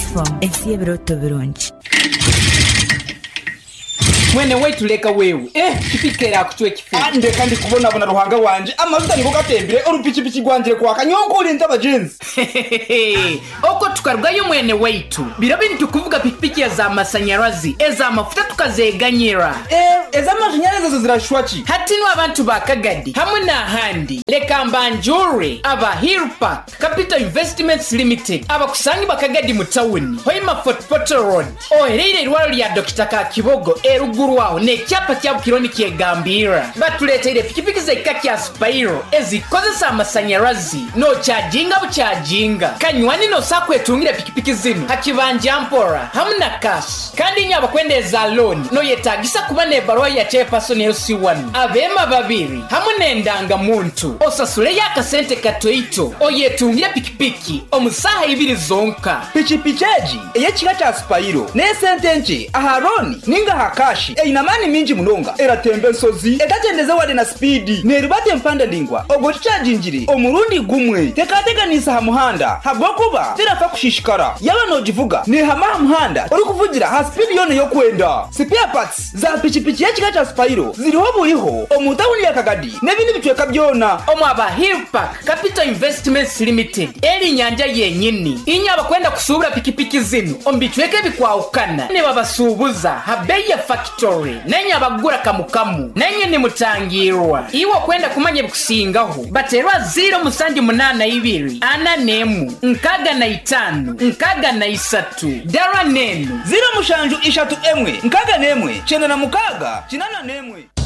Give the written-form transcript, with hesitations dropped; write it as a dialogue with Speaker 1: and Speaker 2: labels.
Speaker 1: platform esiyebroto birungi
Speaker 2: mwene wetu leka wewe kipikera kutwe kifi
Speaker 3: ande kandi kubona bona ruhanga wanje amavuta niko gatembere urupikipiki gwanje kwa kanyonko urinda abagenzi
Speaker 2: oko tukarwayo mwene wetu birabe nitukuvuga pikipiki ya za masanyarazi eza mafuta tukazeganyira
Speaker 3: eza mashanyarazi zo zirashwaki
Speaker 2: hatino abantu bakagadi hamwe na handi leka mbanjure aba Hill Park Capital Investments Limited abakusangi bakagadi mu town hoima Fort Portal Road oherere irwaro lya Dr. Kakibogo gurwaho ne cyapa cya Bukironi kiegambira batuletera pikipiki zeka kya Spyro ezikozesa amasanyarazi no charginga kanywani no sakwetungira pikipiki zino hakibanje ampora hamuna cash kandi nyaba kwendeza loan no yetagisa kuba ne barwa ya chairperson LC1 abema babiri hamune ndanga muntu osasule yakasente katoito oyetungira pikipiki omusaha ibiri zonka
Speaker 3: pikipiki eye kika kya Spyro ne sente nche aharoni ninga hakashi inamani minji munonga eratembe nsozi etatendeze wade na speed neribate mpanda ndingwa ogo chargingire omurundi gumwe tekateganisa ha muhanda habwokuba terafa kushishikara yaba no jivuga ne hama muhanda uri kuvugira ha speed yone yo kwenda spare parts za pikipiki yakika cha Spyro ziriho buriho omutawuni yakagadi nebindi bitweka byona
Speaker 2: omwaba Hill Park Capital Investments Limited eri nyanja yenyini inyaba kwenda kusubura pikipiki zino ombitweke bikwaukana ne babasubuza habeya factory nenya abagura kamukamu nenye ni mutangirwa iwo kwenda kumanye bukusingaho baterwa 082 ana nemu nkaga na 5 nkaga na 3 dara nenu
Speaker 3: 0 mushanju 3 emwe nkaga nemwe chena na mukaga chinana nemwe